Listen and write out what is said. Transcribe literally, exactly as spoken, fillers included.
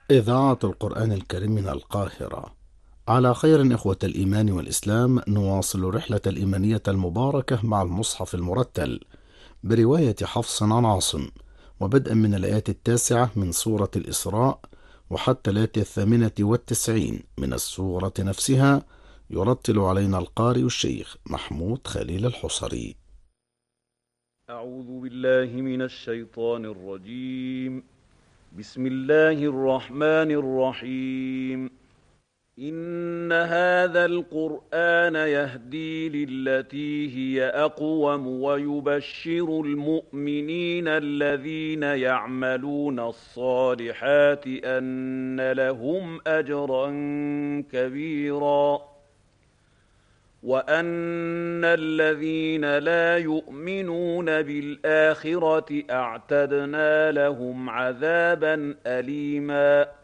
إذاعة القرآن الكريم من القاهرة. على خير إخوة الإيمان والإسلام، نواصل رحلة الإيمانية المباركة مع المصحف المرتل برواية حفص عن عاصم، وبدءا من الآية التاسعة من سورة الإسراء وحتى الآية الثامنة والتسعين من السورة نفسها. يرتل علينا القارئ الشيخ محمود خليل الحصري. أعوذ بالله من الشيطان الرجيم. بسم الله الرحمن الرحيم. إن هذا القرآن يهدي للتي هي أقوم ويبشر المؤمنين الذين يعملون الصالحات أن لهم أجرا كبيرا وأن الذين لا يؤمنون بالآخرة أعتدنا لهم عذابا أليما